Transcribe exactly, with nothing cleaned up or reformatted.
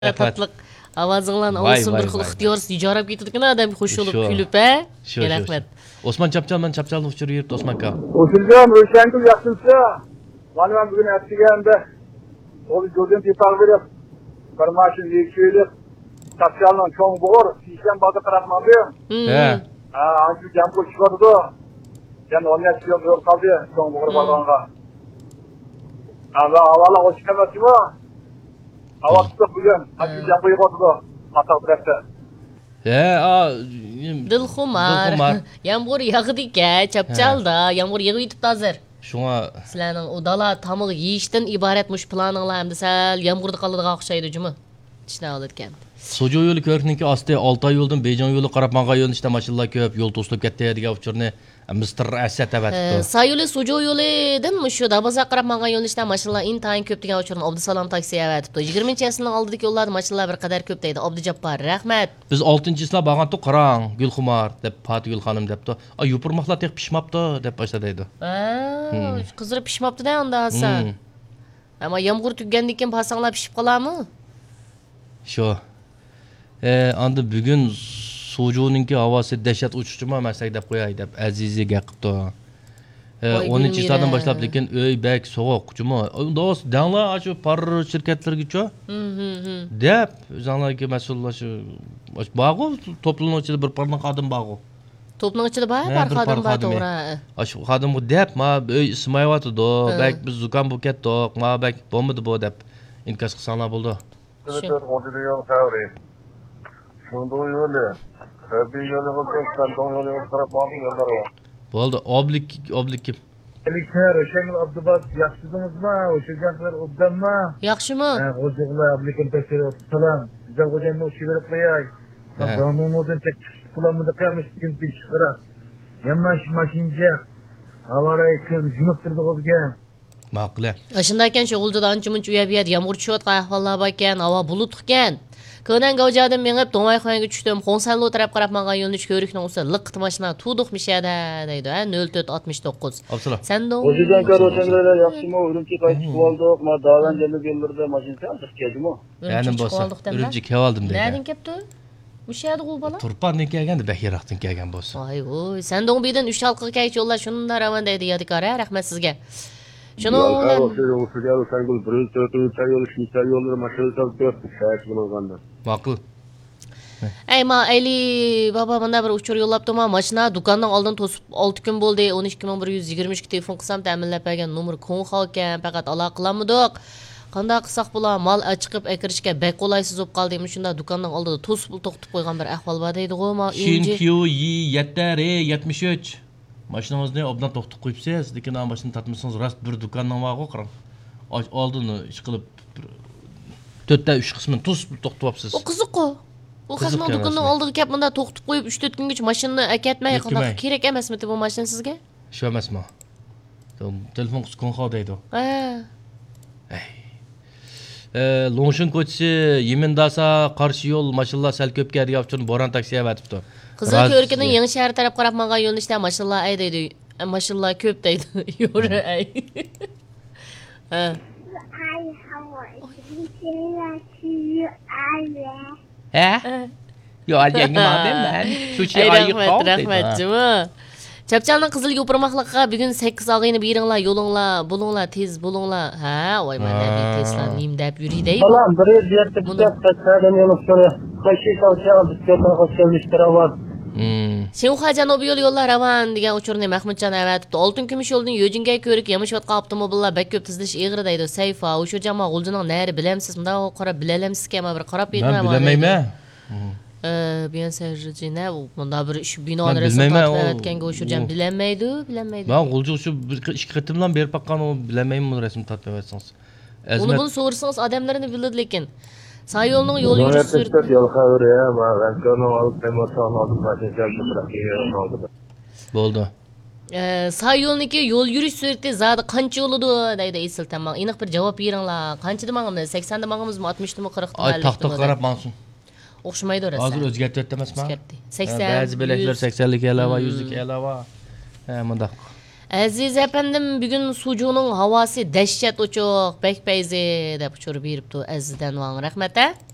Tatlık avazыңlan olsun bir xil ixtiyorsiz ijarab ketadigan adam xush bo'lib kulib ha. Rahmat. Osman Chapchalman Chapchalni uchirib yuribdi Osman aka. O'shilgan o'shanku yaxshisi. Mana men bugun aytganda o'zi jo'den tepar berib bir mashin yekilib Chapchalni cho'ng bo'g'ir sishgan boda qaratmadi. Ha. Ha, ancha jam qo'shibdi. Yana o'ynab chiqib qoldi cho'ng bo'g'ir balonga. Allah avvalo o'shkamasimu. Avaqtda bugun ancha jam qo'yibdi. Xato biletdi. He, a Dilxumar. Yağmur yağdı ki, Chapchalda yağmur yağıp yetibdi hozir. Şuna Sizlarning u dala tamık yeyishdan iborat mush planinglar endi sal yağmurda qoladigan o'xshaydi jumi. Ishna olayotgan. Sojo yo'li ko'rikniki osti Oltoy yo'ldan Bejon yo'li qarab manga yo'nishda mashinalar ko'p, yo'l to'silib ketdi degan uchurni mister Asad avatibdi. Sayuli Sojo yo'lidan shu Dabaza qarab manga yo'nishda mashinalar intayin ko'p degan uchurni Abdusalom taksi avatibdi. yigirmanchi asrning oldidagi yo'llarda mashinalar bir qadar ko'p deydi. Abdujabbor, rahmat. Biz oltinchi islar borgantu qarang, Gulxumar deb Fatgul xonim debdi. Ay yupurmoqlar tek pishmabdi deb boshladi. Ha, qizirib pishmabdi-da unda asan. Ammo yomg'ir tugagandan keyin pasanglar pishib qolarmi? Shu. E, anda bugun Sojo'ninki havası dehşet uçuşma masak deb qo'yay deb Azizi gapibdi. E, o'ninchi yildan boshlab lekin uy bak sovuq, juma. Do'st, danglar shu par shirkatlargacha. Deb o'zinglarga mas'ullar shu bog'u to'planuvchida bir parna xodim bog'u. To'pning ichida bor, par xodim bor to'g'ri. Shu xodim deb ma uy ismayotdi, bak biz zukan bu ketdik, ma bak bo'lmadi bu deb inkas qilsanglar bo'ldi. Şunda öyle. Tabii yolu olacaksan don yolu taraf bağlı yollar var. Bo'ldi, oblik oblik kim? Elikler, Şengil Abdubas yaxşısınız mı? Oşacaklar obdan mı? Yaxşımı? Ha, hocuklar ablikim tekrar salam. Güzel hocamla uçu verip koyay. Damın odun tek kulağımda kıyarmış gün bir çıkara. Yanmaş maşince. Havarayı kız jünüptürdü olgen. Maqla. Shunday ekan, shu o'ldirda ancha-muncha uyab-yet, yomg'ir tushayotgan ahvollar bor ekan, havo bulut ekan. Ko'nan gavjadan mengib Do'ngayxonaga tushdim. Xonsanlo taraf qarab menga yo'lni ko'rikning ustida liqit mashina tudiqmishada deydi, ha nol to'rt oltmish to'qqiz. Sen de O'zidan ko'ra o'shanlar yaxshimi? Urumchi qaytib oldik. Men davan jelib yo'llarda mashina oldik keldim-ku. Ya'ni bo'lsa, urumchi keldim dedi. Nereden kelibdi? Mushayadi u bola? Turpandan kelganda Bahiraqdan kelgan bo'lsa. Voy voy, sen de birdan uch halqaga kaychi yo'llar shunda ravan deydi yodikor, rahmat sizga. Şunu olan Maqul. Ey ma Eli baba mana bir uchur yo'llabdi ma mashina do'kondan oldin to'sib olti kun bo'ldi. o'n ikki ming bir yuz yigirma uch ga telefon qilsam ta'minlab bergan nomer Konxa ekan, faqat aloqa qilamidik. Qanday qilsak bo'lar? Mal chiqib akirishga bek qolaysiz bo'lib qoldi. Shunda do'kondan oldida to'sib to'xtatib qo'ygan bir ahvol bor deydi-ku ma. Shinqiu yi yettari yetmish uch. Mashinamizni obdan to'xtatib qo'yibsiz, lekin ana mashina tatmasangiz rost bir do'kondan vaqo qarang. Oldini ish qilib to'rtta uch qismini to'sib to'xtatibsiz. O qiziq-ku. U qismni do'kondan oldiga kelib bunda to'xtatib qo'yib uch to'rt kungacha mashinani akatmay qilmoq kerak emasmi bu mashina sizga? Shu emasmi? Telefon qilib Konxa deydi. Ha. Ey. E, Longshin ko'chasi Yemindasa qarshi yo'l mashinalar sal ko'p kelgan uchun Boran taksi avatibdi. Qizil ko'rkining yangi shahar taraf qarab menga yo'nalishda mashinalar ay deydi. Mashinalar ko'p deydi. Yo'ri ay. Ha. Ha? Yo, aytgangi men shuchi ayi qoldi. Rahmat, juma. Chapchalning qizil yo'pirmoqliqqa bugun sakkiz og'ini beringlar, yo'linglar, bo'linglar, tez bo'linglar. Ha, voy mana bu Tesla nim deb yuriydi. Salam, bir yerda bitta qatdan yo'l so'ra. Qaysi tavsiya bitta qo'shilishtirib var. Shenxa janubiy yo'l yo'llar ravan degan uchurni Mahmudjon avatibdi. Oltin kumush yo'lning yo'jingga ko'rik yamashayotgan avtomobillar bak ko'p tizilish eg'ir deydi. Sayfa, o'sha jamoa G'uljining nari bilamsiz, bunda qarab bilalamsiz kema bir qarab bermayman. Men bilmayman. Ee, ben seyircine bunda bir iş binanın resim tatbiqatganga o'shirjam bilamaydi, bilamaydi. Men G'ulji shu bir ikki qatimdan berib baqqan o bilamayman resim tatbiqatsangiz. Uni buni so'rsangiz odamlarni biladi lekin. Sağ yolning yo'l yurish surati. Yo'l xavri ya, men ko'rni olib temordan olib mashina bo'ldi. Ee, sağ yo'lniki yo'l yurish surati zodi qancha yo'lidi deydi Isil tamam. Aniq bir javob beringlar. Qanchada mangimiz? sakson da mangimizmi, oltmish dami, qirq dami? Ay taqta qarab mansun. O'xshamaydi o'rasa. Hozir o'zgartirdi emasmi? O'zgartdi. sakson. Ba'zi belaklar saksonlik elava, yuzlik elava. Ha, mundaq. Aziz efendim, bugün Sojo'nun havası dehşet uçuq, bek beyzi deb uçurib beribdi Azizdan van rahmat.